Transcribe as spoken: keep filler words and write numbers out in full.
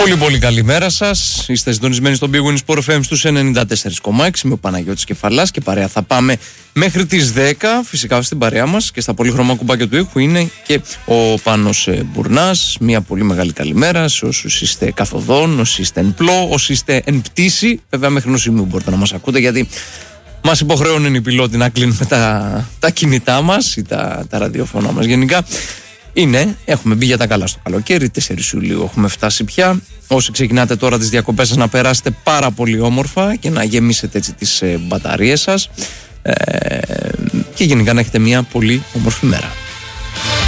Πολύ πολύ καλημέρα σας. Είστε συντονισμένοι στον Big Win Sport εφ εμ στους ενενήντα τέσσερα κόμμα έξι με ο Παναγιώτης Κεφαλάς και παρέα θα πάμε μέχρι τις δέκα. Φυσικά στην παρέα μας και στα πολύχρωμα κουμπάκια του ήχου είναι και ο Πάνος Μπουρνάς. Μια πολύ μεγάλη καλημέρα σε όσους είστε καθοδόν, όσοι είστε εν πλώ, όσοι είστε εν πτήση. Βέβαια μέχρι ενός σημείου μπορείτε να μας ακούτε, γιατί μας υποχρεώνουν οι πιλότοι να κλείνουμε τα, τα κινητά μας ή τα, τα ραδιοφωνά μας γενικά. Είναι, έχουμε μπει για τα καλά στο καλοκαίρι, τέσσερις Ιουλίου έχουμε φτάσει πια. Όσοι ξεκινάτε τώρα τις διακοπές σας, να περάσετε πάρα πολύ όμορφα και να γεμίσετε έτσι τις ε, μπαταρίες σας ε, και γενικά να έχετε μια πολύ όμορφη μέρα.